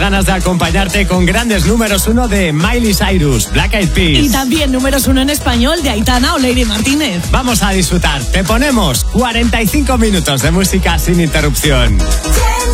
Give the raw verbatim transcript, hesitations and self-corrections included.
Ganas de acompañarte con grandes números uno de Miley Cyrus, Black Eyed Peas. Y también números uno en español de Aitana o Lady Martínez. Vamos a disfrutar. Te ponemos cuarenta y cinco minutos de música sin interrupción.